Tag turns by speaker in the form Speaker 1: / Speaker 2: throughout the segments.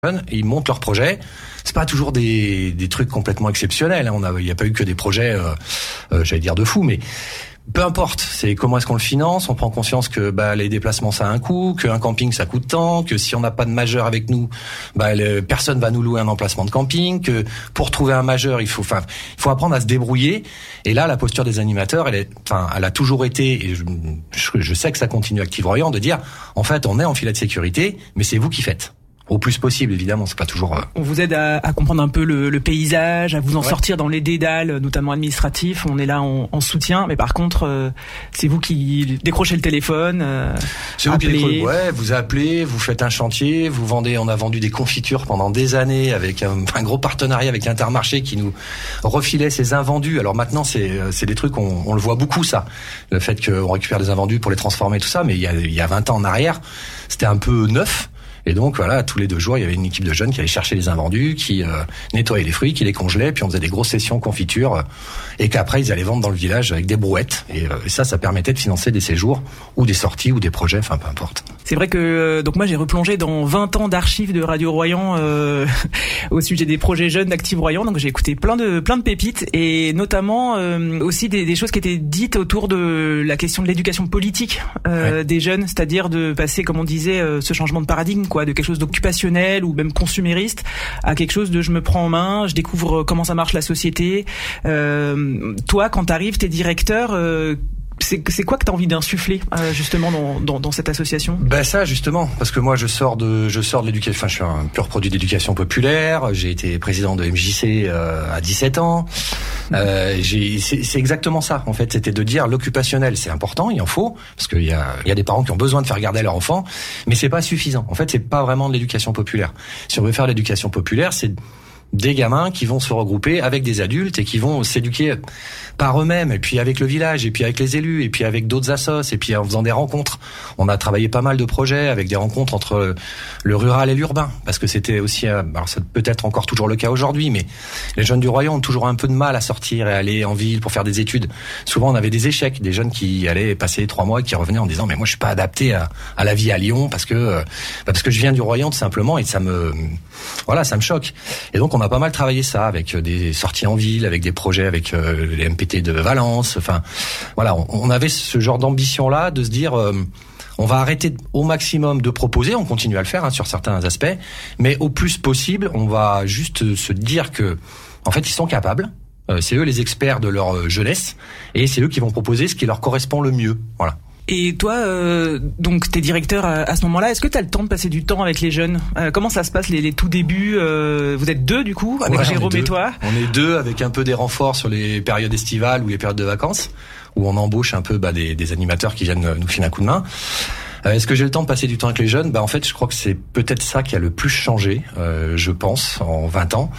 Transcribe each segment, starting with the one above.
Speaker 1: ils montent leurs projets. C'est pas toujours des trucs complètement exceptionnels. Il n'y a pas eu que des projets, j'allais dire de fou, mais peu importe. C'est comment est-ce qu'on le finance. On prend conscience que les déplacements ça a un coût, qu'un camping ça coûte tant, que si on n'a pas de majeur avec nous, personne va nous louer un emplacement de camping. Que pour trouver un majeur, il faut apprendre à se débrouiller. Et là, la posture des animateurs, elle a toujours été, et je sais que ça continue Active Royan, de dire en fait on est en filet de sécurité, mais c'est vous qui faites. Au plus possible, évidemment, c'est pas toujours...
Speaker 2: On vous aide à comprendre un peu le paysage, à vous en sortir dans les dédales, notamment administratifs. On est là en soutien, mais par contre, c'est vous qui décrochez le téléphone.
Speaker 1: C'est vous qui décrochez. Ouais, vous appelez, vous faites un chantier, vous vendez. On a vendu des confitures pendant des années avec un gros partenariat avec Intermarché qui nous refilait ses invendus. Alors maintenant, c'est des trucs, on le voit beaucoup, ça. Le fait qu'on récupère des invendus pour les transformer, tout ça. Mais il y a 20 ans en arrière, c'était un peu neuf. Et donc voilà, tous les 2 jours, il y avait une équipe de jeunes qui allait chercher les invendus, qui nettoyait les fruits, qui les congelait, puis on faisait des grosses sessions confiture, et qu'après ils allaient vendre dans le village avec des brouettes. Et ça permettait de financer des séjours ou des sorties ou des projets, enfin peu importe.
Speaker 2: C'est vrai que donc moi j'ai replongé dans 20 ans d'archives de Radio Royan au sujet des projets jeunes d'Active Royan. Donc j'ai écouté plein de pépites, et notamment aussi des choses qui étaient dites autour de la question de l'éducation politique des jeunes, c'est-à-dire de passer, comme on disait, ce changement de paradigme, de quelque chose d'occupationnel ou même consumériste à quelque chose de je me prends en main, je découvre comment ça marche la société. Toi, quand t'arrives, t'es directeur, c'est quoi que t'as envie d'insuffler justement dans cette association ?
Speaker 1: Ça justement, parce que moi je sors de l'éducation, je suis un pur produit d'éducation populaire, j'ai été président de MJC à 17 ans. C'est exactement ça en fait, c'était de dire l'occupationnel c'est important, il en faut, parce qu'il y a des parents qui ont besoin de faire garder leur enfant, mais c'est pas suffisant. En fait, c'est pas vraiment de l'éducation populaire. Si on veut faire l'éducation populaire, c'est des gamins qui vont se regrouper avec des adultes et qui vont s'éduquer par eux-mêmes, et puis avec le village, et puis avec les élus, et puis avec d'autres assos, et puis en faisant des rencontres. On a travaillé pas mal de projets avec des rencontres entre le rural et l'urbain, parce que c'était aussi, alors c'est peut-être encore toujours le cas aujourd'hui, mais les jeunes du Royan ont toujours un peu de mal à sortir et à aller en ville pour faire des études. Souvent on avait des échecs, des jeunes qui allaient passer 3 mois et qui revenaient en disant mais moi je suis pas adapté à la vie à Lyon parce que je viens du Royan tout simplement, et ça me choque. Et donc on a pas mal travaillé ça avec des sorties en ville, avec des projets avec les MPT de Valence. Enfin, voilà, on avait ce genre d'ambition-là de se dire, on va arrêter au maximum de proposer, on continue à le faire sur certains aspects, mais au plus possible, on va juste se dire que, en fait, ils sont capables. C'est eux les experts de leur jeunesse, et c'est eux qui vont proposer ce qui leur correspond le mieux. Voilà.
Speaker 2: Et toi, donc t'es directeur à ce moment-là, est-ce que t'as le temps de passer du temps avec les jeunes ? Comment ça se passe les tout débuts ? Vous êtes 2 du coup, avec Jérôme et toi ?
Speaker 1: On est 2 avec un peu des renforts sur les périodes estivales ou les périodes de vacances, où on embauche un peu des animateurs qui viennent nous filer un coup de main. Est-ce que j'ai le temps de passer du temps avec les jeunes ? En fait, je crois que c'est peut-être ça qui a le plus changé, je pense, en 20 ans.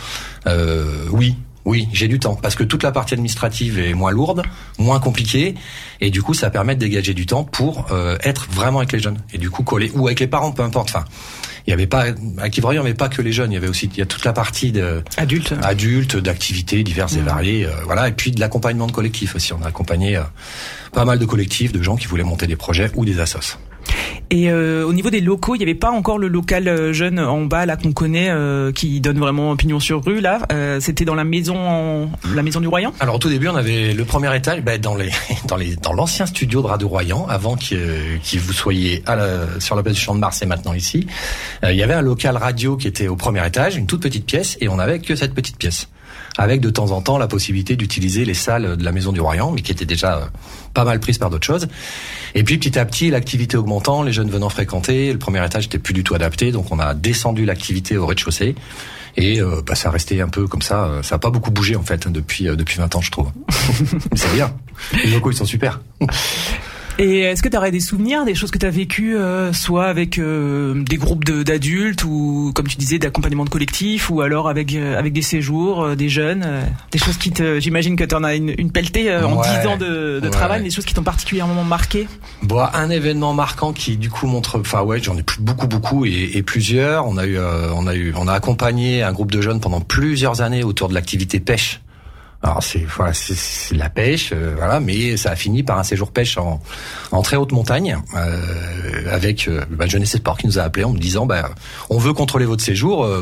Speaker 1: Oui, j'ai du temps, parce que toute la partie administrative est moins lourde, moins compliquée, et du coup, ça permet de dégager du temps pour être vraiment avec les jeunes, et du coup coller, ou avec les parents, peu importe. Enfin, il y avait pas, à Active Royan, il n'y avait pas que les jeunes, il y a toute la partie adultes, d'activités diverses et variées, voilà, et puis de l'accompagnement de collectifs aussi. On a accompagné pas mal de collectifs, de gens qui voulaient monter des projets ou des assos.
Speaker 2: Et au niveau des locaux, il n'y avait pas encore le local jeune en bas là qu'on connaît, qui donne vraiment pignon sur rue là. C'était dans la maison du Royan.
Speaker 1: Alors au tout début, on avait le premier étage, dans l'ancien studio de Radio Royan, avant que vous soyez sur la place du Champ de Mars et maintenant ici. Il y avait un local radio qui était au premier étage, une toute petite pièce, et on n'avait que cette petite pièce, avec de temps en temps la possibilité d'utiliser les salles de la maison du Royan, mais qui étaient déjà pas mal prises par d'autres choses. Et puis petit à petit, l'activité augmentant, les jeunes venant fréquenter, le premier étage n'était plus du tout adapté, donc on a descendu l'activité au rez-de-chaussée. Et ça a resté un peu comme ça. Ça a pas beaucoup bougé en fait depuis 20 ans, je trouve. Mais c'est bien. Les locaux, ils sont super.
Speaker 2: Et est-ce que tu aurais des souvenirs, des choses que tu as vécues, soit avec des groupes d'adultes, ou comme tu disais d'accompagnement de collectif, ou alors avec des séjours, des jeunes, des choses qui j'imagine que tu en as une pelletée en 10 ans de travail, des choses qui t'ont particulièrement marqué. Un événement marquant qui du coup montre, j'en ai beaucoup et plusieurs. On a accompagné un groupe de jeunes pendant plusieurs années autour de l'activité pêche.
Speaker 1: Alors c'est de la pêche, voilà, mais ça a fini par un séjour pêche en très haute montagne, avec Jeunesse et Sport qui nous a appelé en nous disant on veut contrôler votre séjour,